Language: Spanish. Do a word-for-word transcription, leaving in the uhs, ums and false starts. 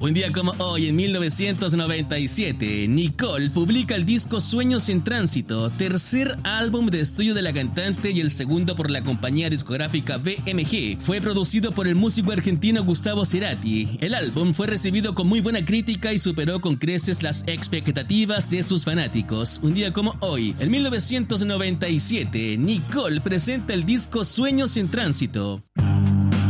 Un día como hoy, en mil novecientos noventa y siete, Nicole publica el disco Sueños en Tránsito, tercer álbum de estudio de la cantante y el segundo por la compañía discográfica B M G. Fue producido por el músico argentino Gustavo Cerati. El álbum fue recibido con muy buena crítica y superó con creces las expectativas de sus fanáticos. Un día como hoy, en mil novecientos noventa y siete, Nicole presenta el disco Sueños en Tránsito.